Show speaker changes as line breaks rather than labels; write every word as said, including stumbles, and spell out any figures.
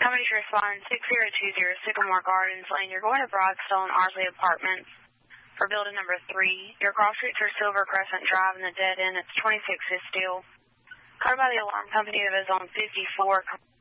Somebody's responding six zero two zero Sycamore Gardens Lane. You're going to Broadstone Arsley Apartments for building number three. Your cross streets are Silver Crescent Drive and the dead end. It's twenty-six is still. Covered by the alarm company that is on fifty-four.